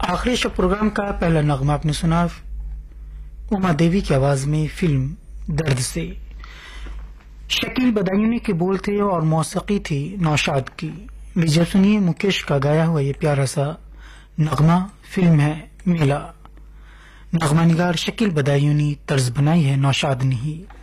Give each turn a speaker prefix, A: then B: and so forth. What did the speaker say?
A: आखिरी show programme का पहला नगमा आपने सुना उमा देवी की आवाज में फिल्म दर्द से। शकील बदायूनी के बोल थे और मौसीकी थी नौशाद की। लीजिए सुनिए मुकेश का गाया हुआ ये प्यारा सा नगमा। फिल्म है मेला। नगमा निगार शकील बदायूनी, तर्ज बनाई है नौशाद ने ही।